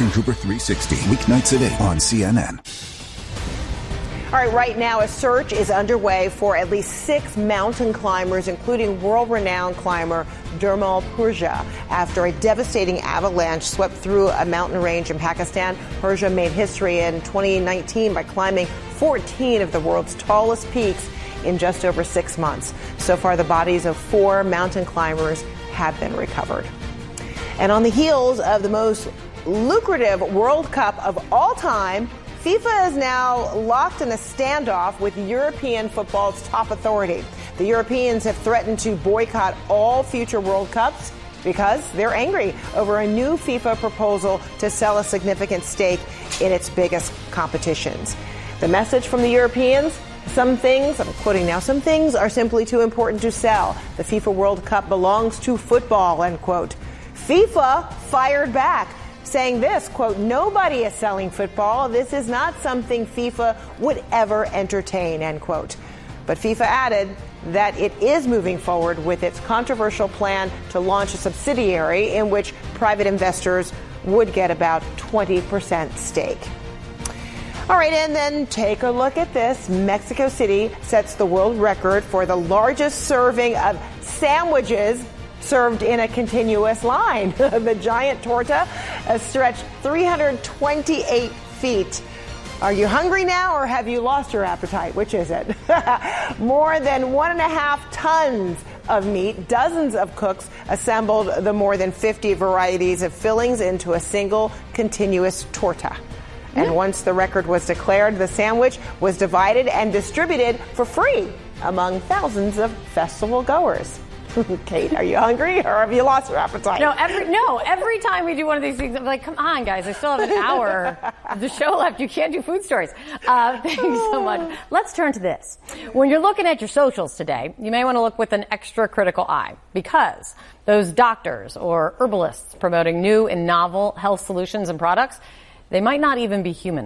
Anderson Cooper 360, weeknights at 8 on CNN. All right, right now a search is underway for at least 6 mountain climbers, including world-renowned climber Durmal Purja. After a devastating avalanche swept through a mountain range in Pakistan, Purja made history in 2019 by climbing 14 of the world's tallest peaks in just over 6 months. So far, the bodies of 4 mountain climbers have been recovered. And on the heels of the most lucrative World Cup of all time, FIFA is now locked in a standoff with European football's top authority. The Europeans have threatened to boycott all future World Cups because they're angry over a new FIFA proposal to sell a significant stake in its biggest competitions. The message from the Europeans? Some things, I'm quoting now, some things are simply too important to sell. The FIFA World Cup belongs to football, end quote. FIFA fired back, saying this, quote, nobody is selling football. This is not something FIFA would ever entertain, end quote. But FIFA added that it is moving forward with its controversial plan to launch a subsidiary in which private investors would get about 20% stake. All right, and then take a look at this. Mexico City sets the world record for the largest serving of sandwiches served in a continuous line. The giant torta stretched 328 feet. Are you hungry now or have you lost your appetite? Which is it? More than 1.5 tons of meat, dozens of cooks assembled the more than 50 varieties of fillings into a single continuous torta. And once the record was declared, the sandwich was divided and distributed for free among thousands of festival goers. Kate, are you hungry or have you lost your appetite? Every time we do one of these things, I'm like, come on, guys, I still have an hour of the show left. You can't do food stories. Thanks so much. Let's turn to this. When you're looking at your socials today, you may want to look with an extra critical eye because those doctors or herbalists promoting new and novel health solutions and products, they might not even be human.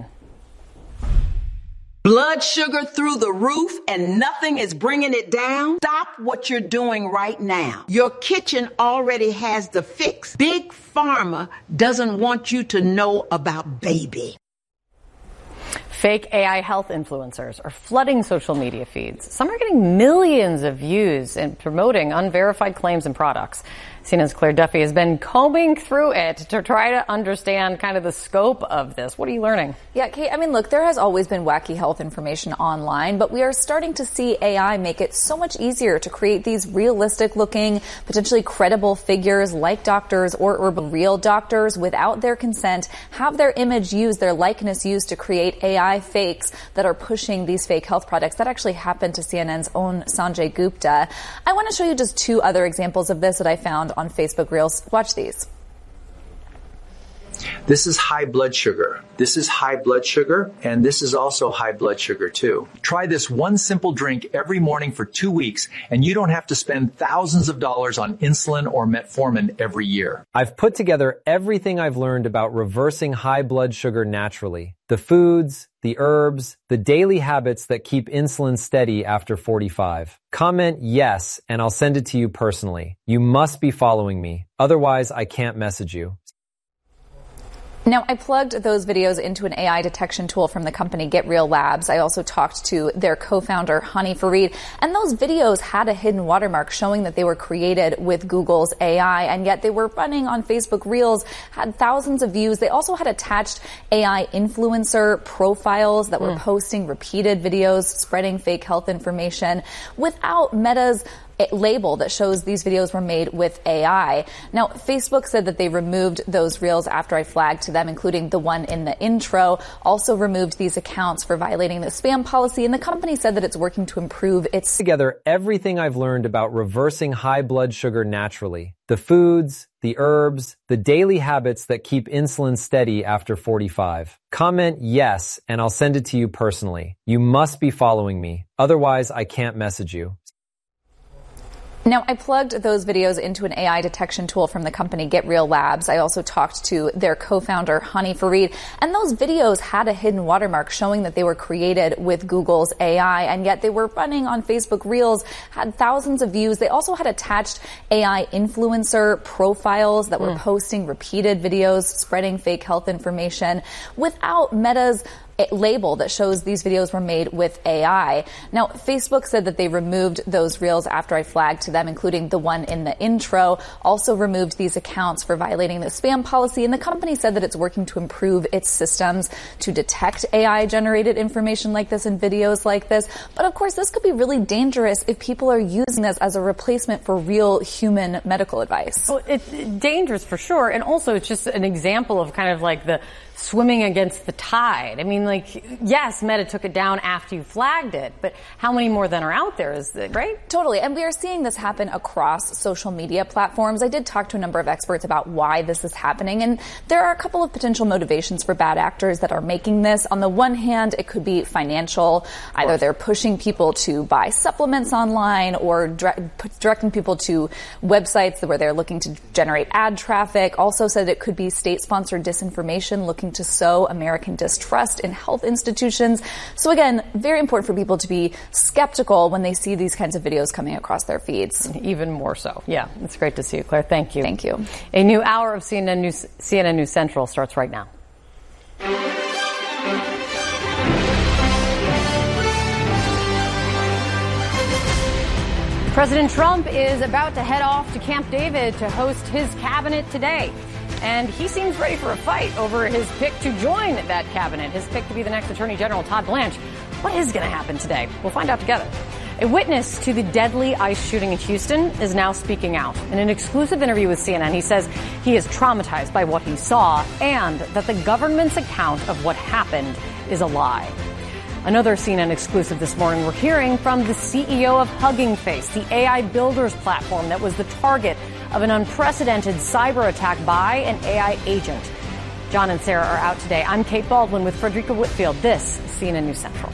Blood sugar through the roof and nothing is bringing it down? Stop what you're doing right now. Your kitchen already has the fix. Big Pharma doesn't want you to know about baby. Fake AI health influencers are flooding social media feeds. Some are getting millions of views and promoting unverified claims and products. CNN's Claire Duffy has been combing through it to try to understand kind of the scope of this. What are you learning? Yeah, Kate, look, there has always been wacky health information online, but we are starting to see AI make it so much easier to create these realistic-looking, potentially credible figures like doctors or real doctors without their consent, have their image used, their likeness used to create AI fakes that are pushing these fake health products. That actually happened to CNN's own Sanjay Gupta. I want to show you just 2 other examples of this that I found on Facebook Reels. Watch these. This is high blood sugar. This is high blood sugar, and this is also high blood sugar too. Try this one simple drink every morning for 2 weeks, and you don't have to spend thousands of dollars on insulin or metformin every year. I've put together everything I've learned about reversing high blood sugar naturally. The foods, the herbs, the daily habits that keep insulin steady after 45. Comment yes, and I'll send it to you personally. You must be following me. Otherwise, I can't message you. Now, I plugged those videos into an AI detection tool from the company Get Real Labs. I also talked to their co-founder, Hani Farid, and those videos had a hidden watermark showing that they were created with Google's AI, and yet they were running on Facebook Reels, had thousands of views. They also had attached AI influencer profiles that were posting repeated videos, spreading fake health information without Meta's label that shows these videos were made with AI. Now, Facebook said that they removed those reels after I flagged to them, including the one in the intro, also removed these accounts for violating the spam policy, and the company said that it's working to improve its... Together everything I've learned about reversing high blood sugar naturally. The foods, the herbs, the daily habits that keep insulin steady after 45. Comment yes, and I'll send it to you personally. You must be following me. Otherwise, I can't message you. Now, I plugged those videos into an AI detection tool from the company Get Real Labs. I also talked to their co-founder, Hani Farid, and those videos had a hidden watermark showing that they were created with Google's AI, and yet they were running on Facebook Reels, had thousands of views. They also had attached AI influencer profiles that were posting repeated videos, spreading fake health information without Meta's label that shows these videos were made with AI. Now, Facebook said that they removed those reels after I flagged to them, including the one in the intro, also removed these accounts for violating the spam policy, and the company said that it's working to improve its systems to detect AI-generated information like this and videos like this. But of course, this could be really dangerous if people are using this as a replacement for real human medical advice. Well, it's dangerous for sure, and also it's just an example of kind of like the swimming against the tide. I mean, like, yes, Meta took it down after you flagged it, but how many more then are out there, right? Totally. And we are seeing this happen across social media platforms. I did talk to a number of experts about why this is happening, and there are a couple of potential motivations for bad actors that are making this. On the one hand, it could be financial. Either they're pushing people to buy supplements online or directing people to websites where they're looking to generate ad traffic. Also said it could be state-sponsored disinformation looking to sow American distrust in health institutions. So again, very important for people to be skeptical when they see these kinds of videos coming across their feeds. Even more so. Yeah, it's great to see you, Claire. Thank you. Thank you. A new hour of CNN News Central starts right now. President Trump is about to head off to Camp David to host his cabinet today. And he seems ready for a fight over his pick to join that cabinet, his pick to be the next Attorney General, Todd Blanche. What is going to happen today? We'll find out together. A witness to the deadly ICE shooting in Houston is now speaking out. In an exclusive interview with CNN, he says he is traumatized by what he saw and that the government's account of what happened is a lie. Another CNN exclusive this morning, we're hearing from the CEO of Hugging Face, the AI builders platform that was the target of an unprecedented cyber attack by an AI agent. John and Sarah are out today. I'm Kate Baldwin with Frederica Whitfield. This is CNN News Central.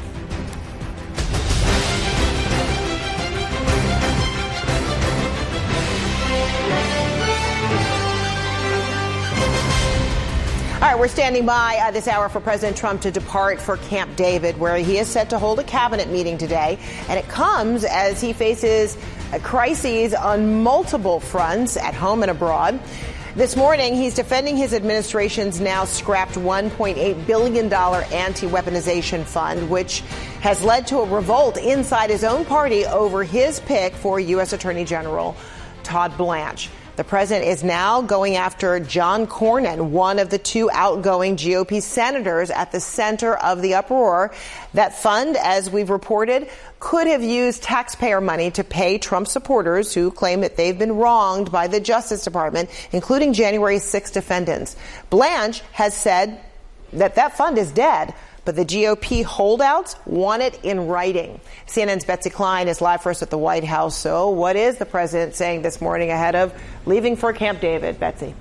All right, we're standing by this hour for President Trump to depart for Camp David, where he is set to hold a cabinet meeting today. And it comes as he faces crises on multiple fronts at home and abroad. This morning, he's defending his administration's now scrapped $1.8 billion anti-weaponization fund, which has led to a revolt inside his own party over his pick for U.S. Attorney General Todd Blanche. The president is now going after John Cornyn, one of the two outgoing GOP senators at the center of the uproar. That fund, as we've reported, could have used taxpayer money to pay Trump supporters who claim that they've been wronged by the Justice Department, including January 6 defendants. Blanche has said that that fund is dead, but the GOP holdouts want it in writing. CNN's Betsy Klein is live for us at the White House. So what is the president saying this morning ahead of leaving for Camp David? Betsy.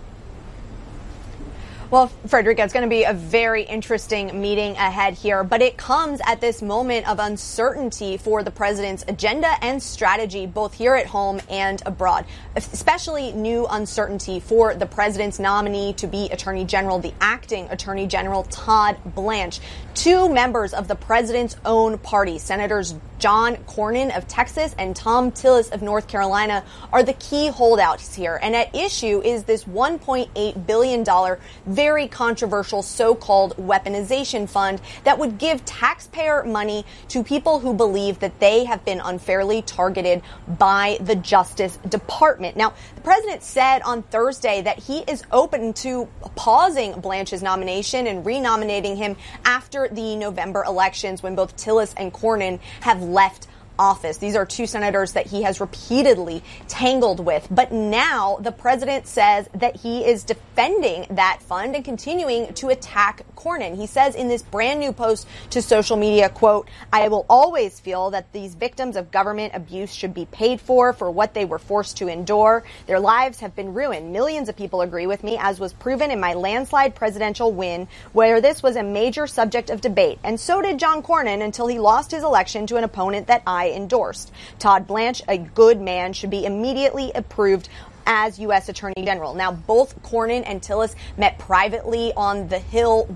Well, Frederica, it's going to be a very interesting meeting ahead here, but it comes at this moment of uncertainty for the president's agenda and strategy, both here at home and abroad, especially new uncertainty for the president's nominee to be Attorney General, the acting Attorney General, Todd Blanche. Two members of the president's own party, Senators John Cornyn of Texas and Thom Tillis of North Carolina, are the key holdouts here. And at issue is this $1.8 billion very controversial so-called weaponization fund that would give taxpayer money to people who believe that they have been unfairly targeted by the Justice Department. Now, the president said on Thursday that he is open to pausing Blanche's nomination and renominating him after the November elections when both Tillis and Cornyn have left office. These are two senators that he has repeatedly tangled with. But now the president says that he is defending that fund and continuing to attack Cornyn. He says in this brand new post to social media, quote, "I will always feel that these victims of government abuse should be paid for what they were forced to endure. Their lives have been ruined. Millions of people agree with me, as was proven in my landslide presidential win, where this was a major subject of debate. And so did John Cornyn until he lost his election to an opponent that I yesterday endorsed. Todd Blanche, a good man, should be immediately approved as U.S. Attorney General. Now, both Cornyn and Tillis met privately on the Hill